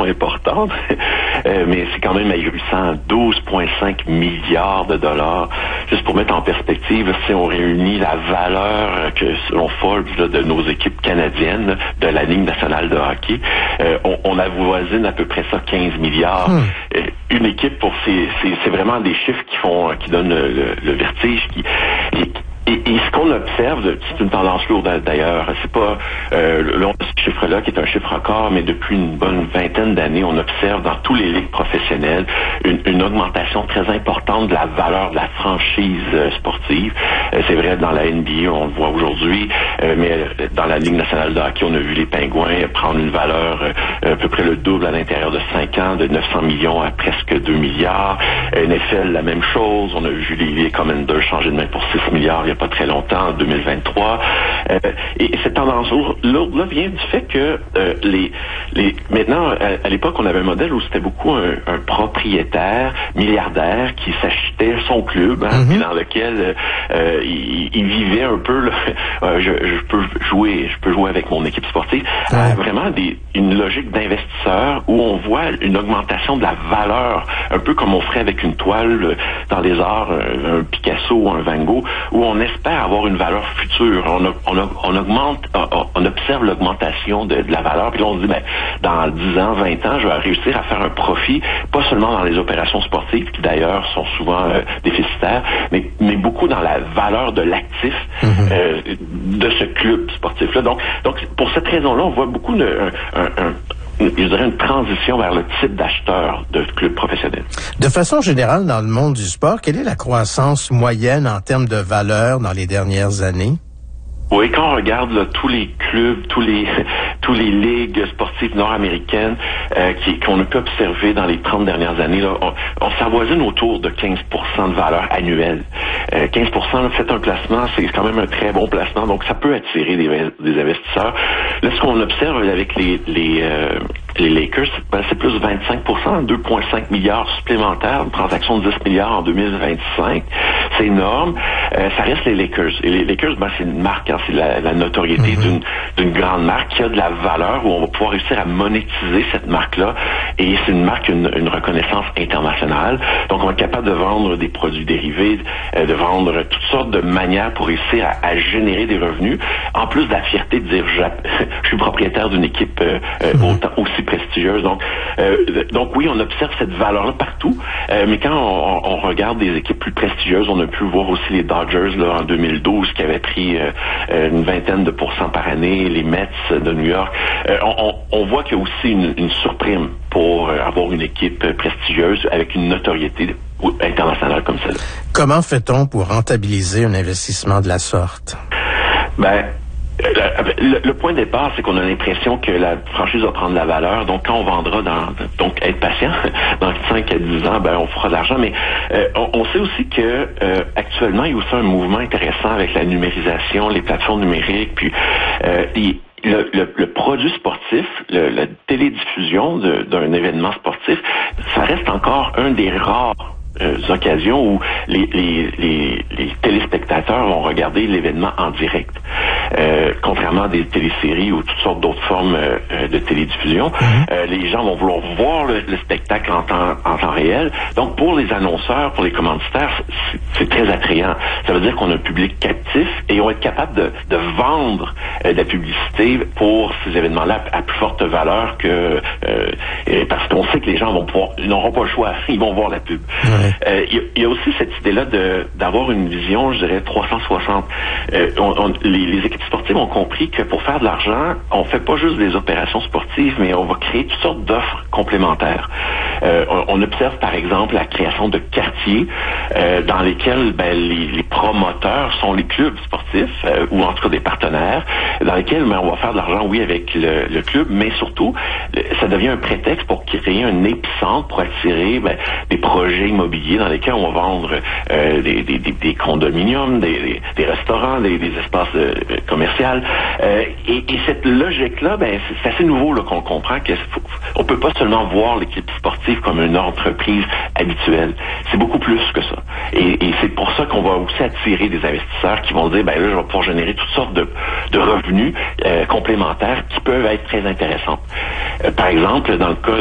somme importante, mais c'est quand même ahurissant, 12,5 milliards de dollars. Juste pour mettre en perspective, si on réunit la valeur que, selon Forbes, là, de nos équipes canadiennes, là, de la Ligue nationale de hockey, on avoisine à peu près ça 15 milliards. Une équipe, c'est vraiment des chiffres qui donnent le vertige, et ce qu'on observe, c'est une tendance lourde d'ailleurs, c'est pas ce chiffre-là qui est un chiffre record, mais depuis une bonne vingtaine d'années, on observe dans tous les ligues professionnelles une augmentation très importante de la valeur de la franchise sportive. C'est vrai dans la NBA, on le voit aujourd'hui, mais dans la Ligue nationale de hockey, on a vu les Pingouins prendre une valeur à peu près le double à l'intérieur de 5 ans, de 900 millions à presque 2 milliards. NFL, la même chose. On a vu les Commanders changer de main pour 6 milliards il n'y a pas très longtemps, en 2023. Et cette tendance lourde-là vient du fait que maintenant, à l'époque, on avait un modèle où c'était beaucoup un propriétaire milliardaire qui s'achetait son club, et dans lequel il vivait un peu, je peux jouer avec mon équipe sportive. Vraiment une logique d'investisseur où on voit une augmentation de la valeur, un peu comme on ferait avec une toile dans les arts, un Picasso ou un Van Gogh, où on espère avoir une valeur future. On observe l'augmentation de la valeur, puis là on se dit, dans 10 ans, 20 ans, je vais réussir à faire un profit, pas seulement dans les opérations sportives, qui d'ailleurs sont souvent déficitaires, mais beaucoup dans la valeur de l'actif de ce club sportif-là. Donc, pour cette raison-là, on voit beaucoup je dirais une transition vers le type d'acheteur de clubs professionnels. De façon générale, dans le monde du sport, quelle est la croissance moyenne en termes de valeur dans les dernières années? Oui, quand on regarde là, tous les clubs, tous les ligues sportives nord-américaines qu'on a pu observer dans les 30 dernières années, là, on s'avoisine autour de 15% de valeur annuelle. 15%, là, faites un placement, c'est quand même un très bon placement, donc ça peut attirer des investisseurs. Là, ce qu'on observe avec les Lakers, c'est plus 25%, 2,5 milliards supplémentaires, une transaction de 10 milliards en 2025. C'est énorme. Ça reste les Lakers. Et les Lakers, c'est une marque, c'est la notoriété d'une grande marque qui a de la valeur, où on va pouvoir réussir à monétiser cette marque-là. Et c'est une marque, une reconnaissance internationale. Donc, on va être capable de vendre des produits dérivés, de vendre toutes sortes de manières pour réussir à générer des revenus. En plus de la fierté de dire, je suis propriétaire d'une équipe aussi prestigieuse. Donc oui, on observe cette valeur-là partout. Mais quand on regarde des équipes plus prestigieuses, on a pu voir aussi les Dodgers là, en 2012 qui avaient pris une vingtaine de pourcents par année, les Mets de New York. On voit qu'il y a aussi une surprime pour avoir une équipe prestigieuse avec une notoriété internationale comme celle-là. Comment fait-on pour rentabiliser un investissement de la sorte? Le point de départ, c'est qu'on a l'impression que la franchise va prendre de la valeur. Donc, quand on vendra, donc être patient, dans 5 à 10 ans, on fera de l'argent. Mais on sait aussi que actuellement, il y a aussi un mouvement intéressant avec la numérisation, les plateformes numériques, puis le produit sportif, la télédiffusion d'un événement sportif, ça reste encore un des rares occasions où les téléspectateurs vont regarder l'événement en direct. Contrairement à des téléséries ou toutes sortes d'autres formes de télédiffusion, les gens vont vouloir voir le spectacle en temps réel. Donc, pour les annonceurs, pour les commanditaires, c'est très attrayant. Ça veut dire qu'on a un public captif et on va être capable de vendre de la publicité pour ces événements-là à plus forte valeur parce qu'on sait que les gens n'auront pas le choix, ils vont voir la pub. Il y a aussi cette idée-là d'avoir une vision, je dirais, 360. Les équipes sportives ont compris que pour faire de l'argent, on fait pas juste des opérations sportives, mais on va créer toutes sortes d'offres complémentaires. On observe, par exemple, la création de quartiers dans lesquels les promoteurs sont les clubs sportifs, ou en tout cas des partenaires, dans lesquels on va faire de l'argent, oui, avec le club, mais surtout, ça devient un prétexte pour créer un épicentre pour attirer des projets immobiliers dans lesquels on va vendre des condominiums, des restaurants, des espaces commerciaux. Et cette logique-là, c'est assez nouveau là, qu'on comprend qu'on peut pas seulement voir l'équipe sportive comme une entreprise habituelle. C'est beaucoup plus que ça. Et c'est pour ça qu'on va aussi attirer des investisseurs qui vont dire, là, je vais pouvoir générer toutes sortes de revenus complémentaires qui peuvent être très intéressants. Par exemple, dans le cas